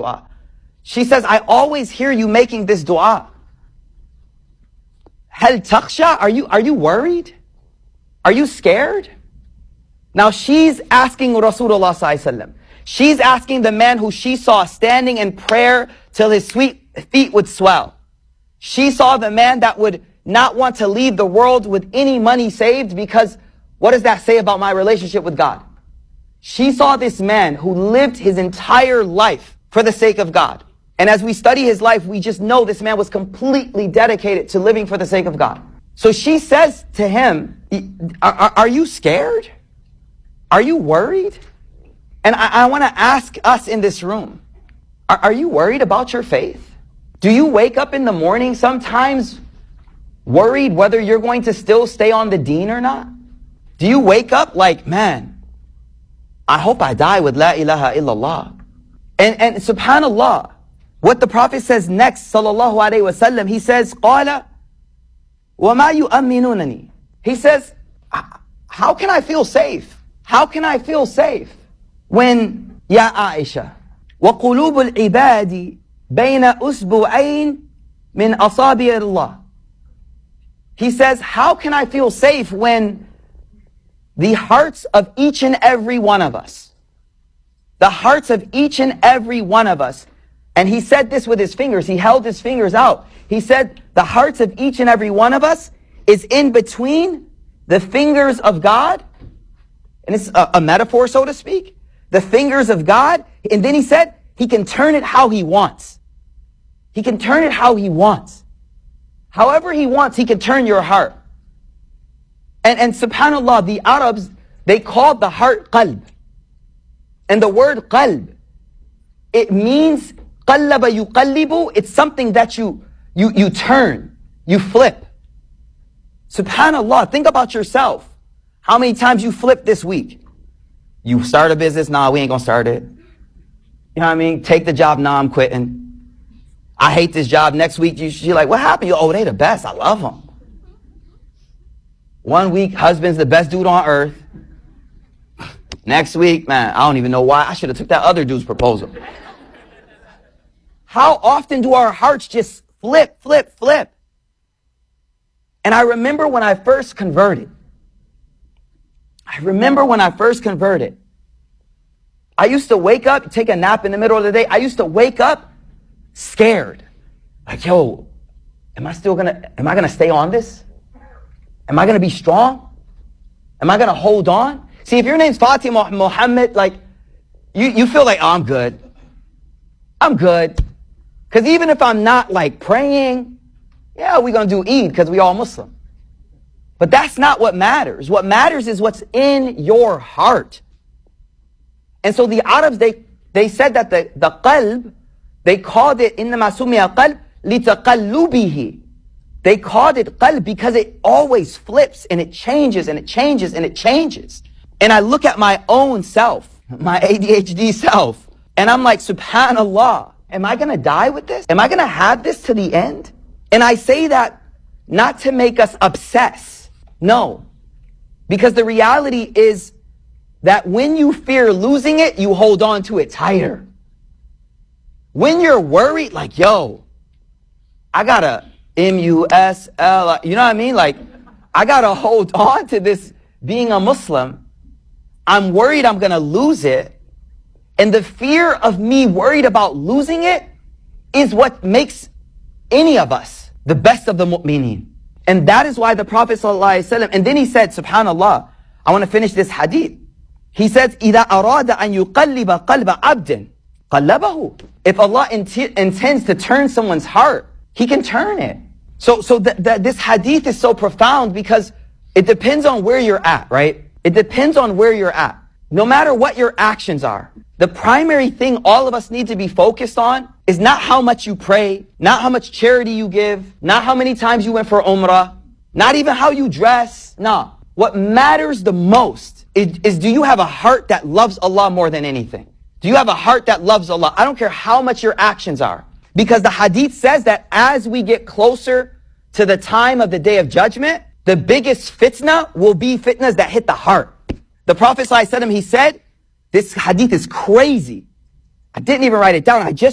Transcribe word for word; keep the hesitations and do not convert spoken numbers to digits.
Rasulullah. She says, I always hear you making this dua. Hal takhsha? Are you, are you worried? Are you scared? Now she's asking Rasulullah sallallahu alaihi wasallam. She's asking the man who she saw standing in prayer till his sweet feet would swell. She saw the man that would not want to leave the world with any money saved, because what does that say about my relationship with God? She saw this man who lived his entire life for the sake of God. And as we study his life, we just know this man was completely dedicated to living for the sake of God. So she says to him, are, are, are you scared? Are you worried? And I, I want to ask us in this room, are, are you worried about your faith? Do you wake up in the morning sometimes worried whether you're going to still stay on the deen or not? Do you wake up like, man, I hope I die with la ilaha illallah? And, and subhanallah, what the Prophet says next, sallallahu alayhi wa sallam, he says, قَالَ وَمَا يُؤَمِّنُونَنِي. He says, how can I feel safe? How can I feel safe? When, Ya Aisha, وَقُلُوبُ الْعِبَادِ بَيْنَ أُسْبُعَيْن مِنْ أَصَابِعِ اللَّهِ. He says, how can I feel safe when the hearts of each and every one of us, the hearts of each and every one of us, and he said this with his fingers, he held his fingers out. He said, the hearts of each and every one of us is in between the fingers of God, and it's a, a metaphor, so to speak, the fingers of God, and then he said, he can turn it how he wants. He can turn it how he wants. However he wants, he can turn your heart. And, and subhanAllah, the Arabs, they called the heart qalb. And the word qalb, it means qallaba yuqallibu. It's something that you, you, you turn, you flip. SubhanAllah, think about yourself. How many times you flipped this week? You start a business, nah, we ain't gonna start it. You know what I mean? Take the job, nah, I'm quitting. I hate this job. Next week, you, you're like, what happened? You, oh, they the best. I love them. One week, husband's the best dude on earth. Next week, man, I don't even know why. I should have took that other dude's proposal. How often do our hearts just flip, flip, flip? And I remember when I first converted. I remember when I first converted. I used to wake up, take a nap in the middle of the day. I used to wake up scared. Like, yo, am I still gonna, am I gonna stay on this? Am I gonna be strong? Am I gonna hold on? See, if your name's Fatima Muhammad, like, you, you feel like, oh, I'm good. I'm good. Because even if I'm not, like, praying, yeah, we're gonna do Eid because we all Muslim. But that's not what matters. What matters is what's in your heart. And so the Arabs, they, they said that the, the qalb, they called it, إِنَّمَا سُمِيَ قَلْبٍ لِتَقَلُّبِهِ. They called it qalb because it always flips and it changes and it changes and it changes. And I look at my own self, my A D H D self, and I'm like, subhanallah, am I going to die with this? Am I going to have this to the end? And I say that not to make us obsess. No. Because the reality is that when you fear losing it, you hold on to it tighter. When you're worried, like, yo, I gotta M U S L, you know what I mean? Like, I gotta hold on to this being a Muslim. I'm worried I'm gonna lose it. And the fear of me worried about losing it is what makes any of us the best of the mu'mineen. And that is why the Prophet ﷺ, and then he said, subhanallah, I want to finish this hadith. He says, إِذَا أَرَادَ أَن يُقَلِّبَ قَلْبَ عَبْدٍ قَلَّبَهُ. If Allah int- intends to turn someone's heart, He can turn it. So, so th- th- this hadith is so profound because it depends on where you're at, right? It depends on where you're at. No matter what your actions are, the primary thing all of us need to be focused on is not how much you pray, not how much charity you give, not how many times you went for umrah, not even how you dress. No. What matters the most is, is do you have a heart that loves Allah more than anything? Do you have a heart that loves Allah? I don't care how much your actions are. Because the hadith says that as we get closer to the time of the day of judgment, the biggest fitna will be fitnas that hit the heart. The Prophet ﷺ, he said, this hadith is crazy. I didn't even write it down. I just